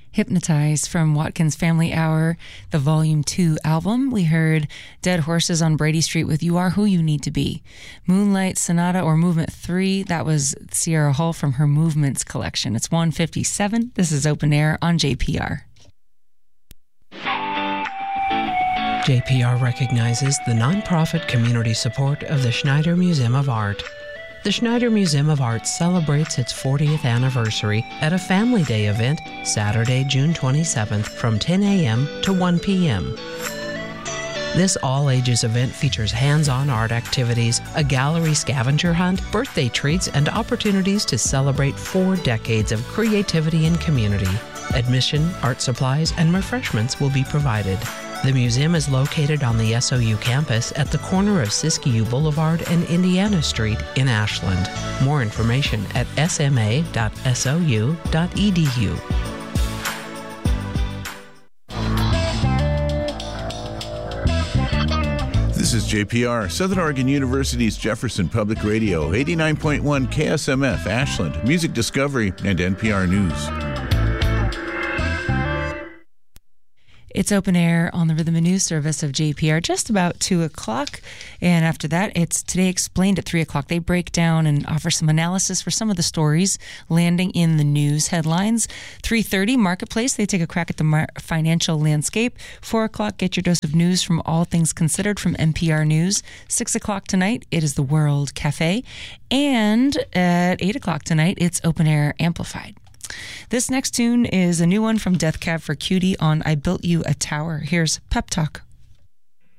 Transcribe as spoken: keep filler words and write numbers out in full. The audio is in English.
Hypnotized from Watkins Family Hour, the Volume two album. We heard Dead Horses on Brady Street with You Are Who You Need to Be. Moonlight Sonata or Movement three, that was Sierra Hull from her Movements collection. It's one fifty-seven. This is Open Air on J P R. J P R recognizes the nonprofit community support of the Schneider Museum of Art. The Schneider Museum of Art celebrates its fortieth anniversary at a Family Day event Saturday, June twenty-seventh from ten a.m. to one p.m. This all-ages event features hands-on art activities, a gallery scavenger hunt, birthday treats, and opportunities to celebrate four decades of creativity and community. Admission, art supplies, and refreshments will be provided. The museum is located on the S O U campus at the corner of Siskiyou Boulevard and Indiana Street in Ashland. More information at s m a dot s o u dot e d u. This is J P R, Southern Oregon University's Jefferson Public Radio, eighty-nine point one K S M F, Ashland, Music Discovery, and N P R News. It's Open Air on the Rhythm and News service of J P R, just about two o'clock. And after that, it's Today Explained at three o'clock. They break down and offer some analysis for some of the stories landing in the news headlines. three thirty, Marketplace. They take a crack at the mar- financial landscape. four o'clock, get your dose of news from All Things Considered from N P R News. six o'clock tonight, it is the World Cafe. And at eight o'clock tonight, it's Open Air Amplified. This next tune is a new one from Death Cab for Cutie on I Built You a Tower. Here's Pep Talk.